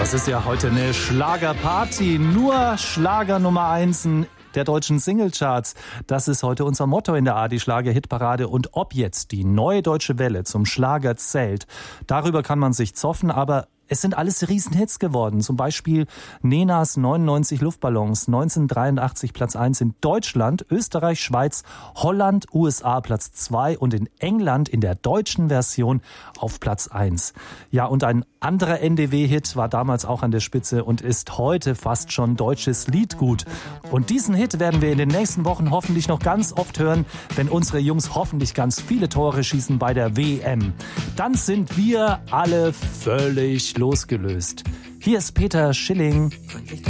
Das ist ja heute eine Schlagerparty. Nur Schlager Nummer 1 der deutschen Singlecharts. Das ist heute unser Motto in der ARD-Schlager-Hitparade. Und ob jetzt die Neue Deutsche Welle zum Schlager zählt, darüber kann man sich zoffen, aber es sind alles Riesenhits geworden. Zum Beispiel Nenas 99 Luftballons, 1983 Platz 1 in Deutschland, Österreich, Schweiz, Holland, USA Platz 2 und in England in der deutschen Version auf Platz 1. Ja, und ein anderer NDW-Hit war damals auch an der Spitze und ist heute fast schon deutsches Liedgut. Und diesen Hit werden wir in den nächsten Wochen hoffentlich noch ganz oft hören, wenn unsere Jungs hoffentlich ganz viele Tore schießen bei der WM. Dann sind wir alle völlig losgelöst. Hier ist Peter Schilling.